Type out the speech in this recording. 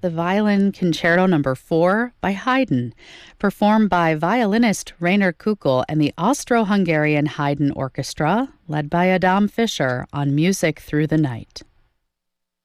the Violin Concerto No. 4 by Haydn, performed by violinist Rainer Kukl and the Austro-Hungarian Haydn Orchestra, led by Adam Fischer on Music Through the Night.